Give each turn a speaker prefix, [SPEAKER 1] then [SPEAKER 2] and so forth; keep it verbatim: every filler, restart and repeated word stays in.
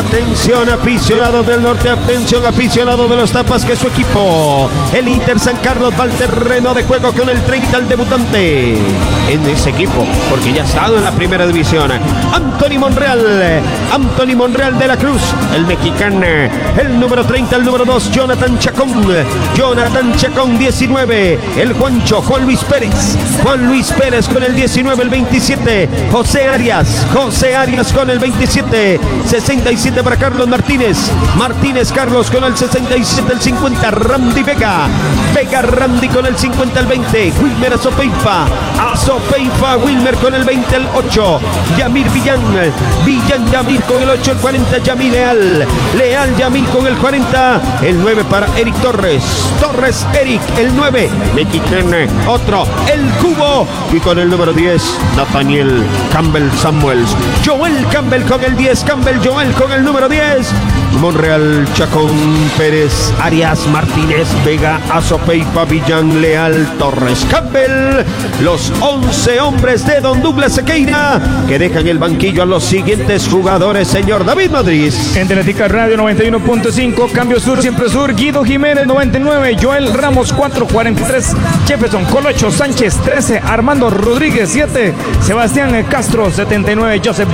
[SPEAKER 1] Atención, aficionados del norte, atención, aficionados de los Tapas, que su equipo, el Inter San Carlos, va al terreno de juego con el treinta, el debutante en ese equipo, porque ya ha estado en la primera división. Anthony Monreal, Anthony Monreal de la Cruz, el mexicano, el número treinta, el número dos, Jonathan Chacón, Jonathan Chacón, diecinueve, el Juancho, Juan Luis Pérez, Juan Luis Pérez con el diecinueve, el veintisiete, José Arias, José Arias con el veintisiete, sesenta y siete para Carlos Martínez, Martínez Carlos con el sesenta y siete, el cincuenta, Randy Vega, Vega Randy con el cincuenta, el veinte, Wilmer Azopeifa, Azopeifa, Wilmer con el veinte, el ocho, Yamir Villán, Villán Yamir con el ocho, el cuarenta, Yamir Leal, Leal Yamir con el cuarenta, el nueve para Eric Torres, Torres Eric, el nueve, mexicano, otro, el Cubo, y con el número diez, Nathaniel Campbell Samuels, Joel Campbell con el diez, Campbell Joel con el número diez, Monreal, Chacón, Pérez, Arias, Martínez, Vega, Azopeifa, Villán, Leal, Torres, Campbell, los once hombres de Don Douglas Sequeira, que dejan el banquillo a los siguientes jugadores, señor David Madrid.
[SPEAKER 2] En Teletica Radio noventa y uno punto cinco, Cambio Sur, Siempre Sur, Guido Jiménez noventa y nueve, Joel Ramos cuatro cuarenta y tres, Jefferson Colocho Sánchez trece, Armando Rodríguez siete, Sebastián Castro setenta y nueve, Joseph